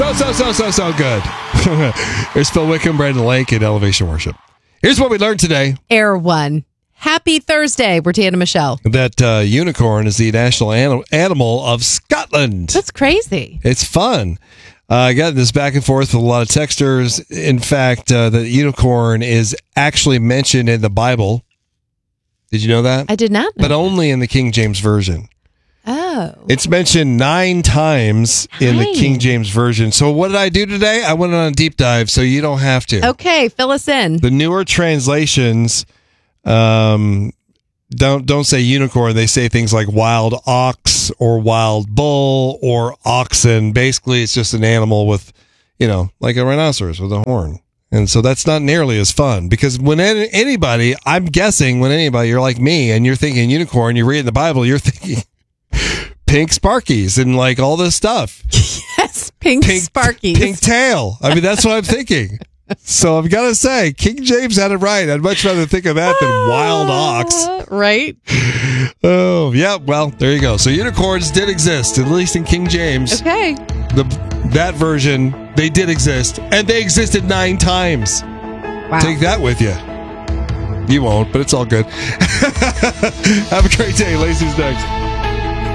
So good. There's Phil Wickham, Brandon Lake, and Elevation Worship. Here's what we learned today. Air One. Happy Thursday. We're Tana Michelle. That unicorn is the national animal of Scotland. That's crazy. It's fun. I got this back and forth with a lot of texters. In fact, the unicorn is actually mentioned in the Bible. Did you know that? I did not know. But only in the King James Version. Oh. It's mentioned 9 times in the King James Version. So what did I do today? I went on a deep dive, so you don't have to. Okay, fill us in. The newer translations don't say unicorn. They say things like wild ox or wild bull or oxen. Basically, it's just an animal with, like a rhinoceros with a horn. And so that's not nearly as fun because when anybody, I'm guessing when anybody, you're like me and you're thinking unicorn, you read in the Bible, you're thinking pink Sparkies and like all this stuff. Yes, pink Sparkies. Pink tail. I mean, that's what I'm thinking. So I've got to say, King James had it right. I'd much rather think of that than wild ox. Right? Oh, yeah. Well, there you go. So unicorns did exist, at least in King James. Okay. That version, they did exist. And they existed 9 times. Wow. Take that with you. You won't, but it's all good. Have a great day. Lacey's next.